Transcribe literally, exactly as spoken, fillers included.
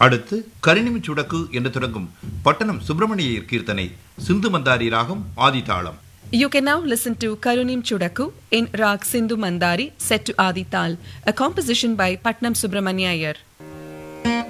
அடுத்து கரிணிமி சுடக்கு என்று தொடங்கும் பட்டணம் சுப்பிரமணியர் கீர்த்தனை சிந்து மந்தாரி ராகம் ஆதிதாளம். You can now listen to Karunim Chudaku in Rag Sindhu Mandari set to Adi Tal, a composition by Patnam Subramanya Iyer.